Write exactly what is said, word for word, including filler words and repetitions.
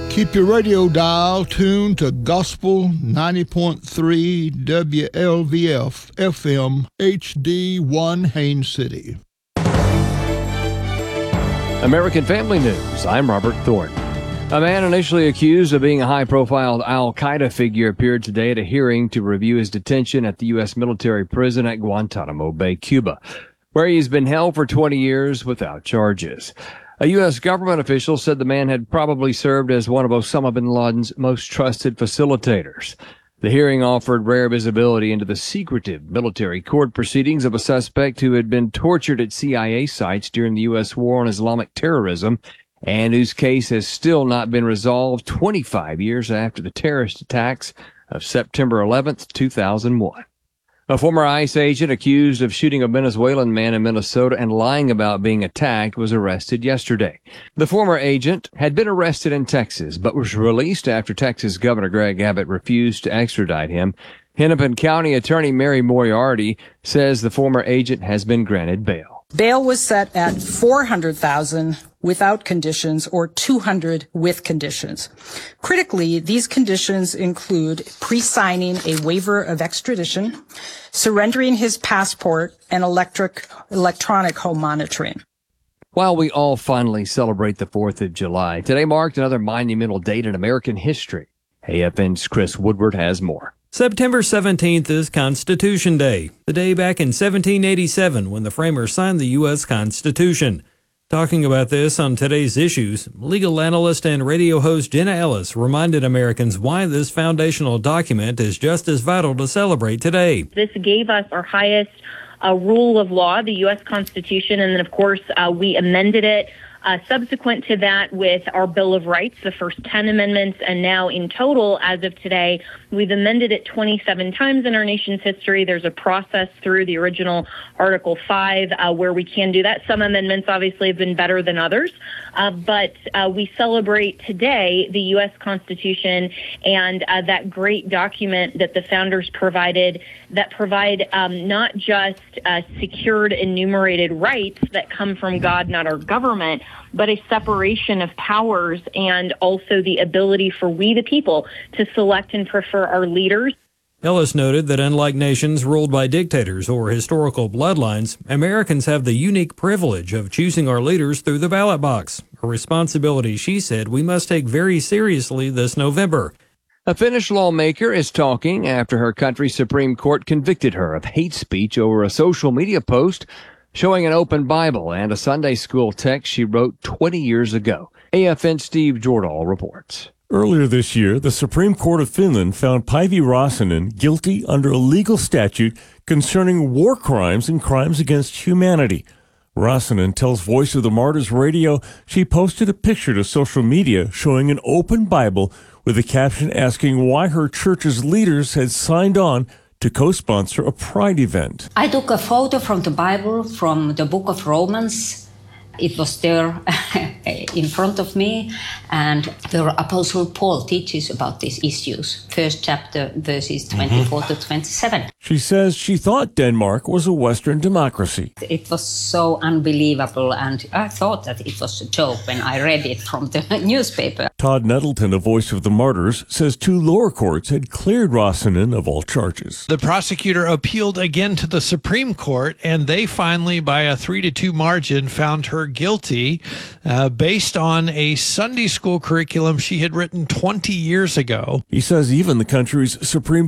Keep your radio dial tuned to Gospel ninety point three W L V F F M H D one Haines City. American Family News. I'm Robert Thornton. A man initially accused of being a high-profile al-Qaeda figure appeared today at a hearing to review his detention at the U S military prison at Guantanamo Bay, Cuba, where he's been held for twenty years without charges. A U S government official said the man had probably served as one of Osama bin Laden's most trusted facilitators. The hearing offered rare visibility into the secretive military court proceedings of a suspect who had been tortured at C I A sites during the U S war on Islamic terrorism and whose case has still not been resolved twenty-five years after the terrorist attacks of September eleventh, two thousand one. A former ICE agent accused of shooting a Venezuelan man in Minnesota and lying about being attacked was arrested yesterday. The former agent had been arrested in Texas, but was released after Texas Governor Greg Abbott refused to extradite him. Hennepin County Attorney Mary Moriarty says the former agent has been granted bail. Bail was set at four hundred thousand dollars without conditions or two hundred with conditions. Critically, these conditions include pre-signing a waiver of extradition, surrendering his passport, and electric electronic home monitoring. While we all finally celebrate the fourth of July, today marked another monumental date in American history. A F N's Chris Woodward has more. September seventeenth is Constitution Day, the day back in seventeen eighty-seven when the framers signed the U S Constitution. Talking about this on today's issues, legal analyst and radio host Jenna Ellis reminded Americans why this foundational document is just as vital to celebrate today. This gave us our highest uh, rule of law, the U S Constitution, and then, of course, uh, we amended it Uh, subsequent to that with our Bill of Rights, the first ten amendments, and now in total, as of today, we've amended it twenty-seven times in our nation's history. There's a process through the original Article five uh, where we can do that. Some amendments obviously have been better than others, uh, but uh, we celebrate today the U S Constitution and uh, that great document that the founders provided that provide um, not just uh, secured enumerated rights that come from God, not our government, but a separation of powers and also the ability for we the people to select and prefer our leaders. Ellis noted that unlike nations ruled by dictators or historical bloodlines, Americans have the unique privilege of choosing our leaders through the ballot box, a responsibility she said we must take very seriously this November. A Finnish lawmaker is talking after her country's Supreme Court convicted her of hate speech over a social media post showing an open Bible and a Sunday school text she wrote twenty years ago. A F N's Steve Jordahl reports. Earlier this year, the Supreme Court of Finland found Päivi Räsänen guilty under a legal statute concerning war crimes and crimes against humanity. Räsänen tells Voice of the Martyrs Radio she posted a picture to social media showing an open Bible with a caption asking why her church's leaders had signed on to co-sponsor a pride event. I took a photo from the Bible, from the book of Romans. It was there in front of me, and the Apostle Paul teaches about these issues. First chapter, verses twenty-four mm-hmm. to twenty-seven. She says she thought Denmark was a Western democracy. It was so unbelievable, and I thought that it was a joke when I read it from the newspaper. Todd Nettleton, a Voice of the Martyrs, says two lower courts had cleared Räsänen of all charges. The prosecutor appealed again to the Supreme Court, and they finally, by a three to two margin, found her guilty uh, based on a Sunday school curriculum she had written twenty years ago. He says even the country's Supreme